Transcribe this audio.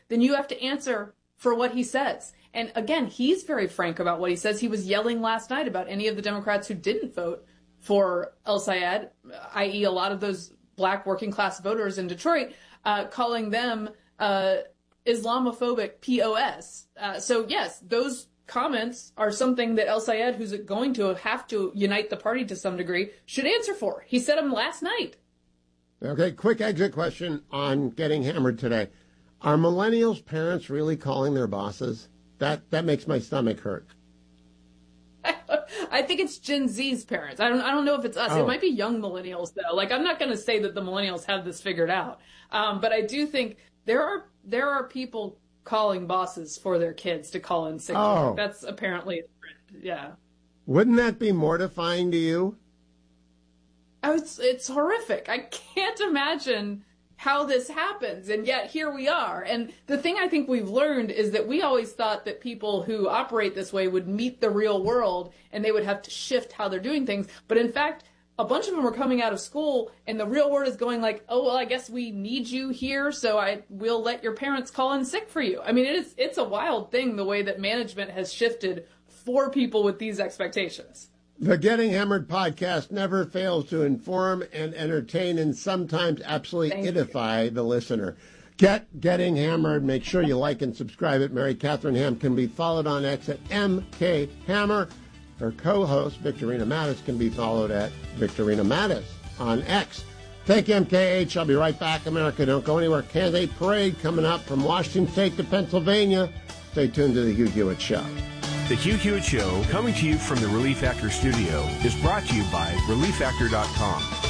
then you have to answer for what he says. And again, he's very frank about what he says. He was yelling last night about any of the Democrats who didn't vote for El-Sayed, i.e. a lot of those black working class voters in Detroit, calling them Islamophobic POS. So yes, those comments are something that El-Sayed, who's going to have to unite the party to some degree, should answer for. He said them last night. Okay, quick exit question on Getting Hammered today. Are millennials' parents really calling their bosses? That makes my stomach hurt. I think it's Gen Z's parents. I don't know if it's us. Oh. It might be young millennials, though. Like, I'm not going to say that the millennials have this figured out. But I do think there are people calling bosses for their kids to call in sick. Oh. That's apparently, yeah. Wouldn't that be mortifying to you? Oh, it's horrific. I can't imagine how this happens, and yet here we are. And the thing I think we've learned is that we always thought that people who operate this way would meet the real world and they would have to shift how they're doing things. But in fact, a bunch of them are coming out of school and the real world is going like, oh, well, I guess we need you here, so we'll let your parents call in sick for you. I mean, it's a wild thing, the way that management has shifted for people with these expectations. The Getting Hammered podcast never fails to inform and entertain and sometimes absolutely edify the listener. Getting Hammered. Make sure you like and subscribe it. Mary Catherine Ham can be followed on X at MK Hammer. Her co-host, Victorina Mattis, can be followed at Victorina Mattis on X. Thank you, MKH. I'll be right back. America, don't go anywhere. Candidate Parade coming up from Washington State to Pennsylvania. Stay tuned to the Hugh Hewitt Show. The Hugh Hewitt Show, coming to you from the Relief Factor studio, is brought to you by ReliefFactor.com.